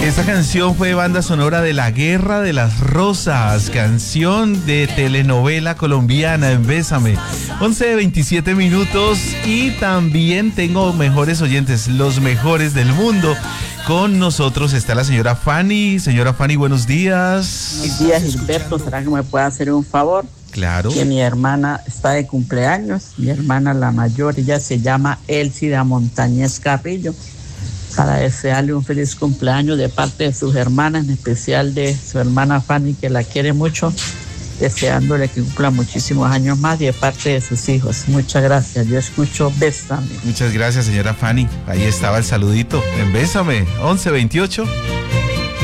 Esta canción fue banda sonora de La Guerra de las Rosas, canción de telenovela colombiana en Bésame. 11:27 minutos y también tengo mejores oyentes, los mejores del mundo. Con nosotros está la señora Fanny. Señora Fanny, buenos días. Buenos días, Gilberto. ¿Será que me puede hacer un favor? Claro. Que mi hermana está de cumpleaños. Mi hermana la mayor, ella se llama Elcida Montañez Carrillo. Para desearle un feliz cumpleaños de parte de sus hermanas, en especial de su hermana Fanny, que la quiere mucho, deseándole que cumpla muchísimos años más, y de parte de sus hijos. Muchas gracias. Yo escucho Bésame. Muchas gracias, señora Fanny. Ahí estaba el saludito en Bésame. 11:28.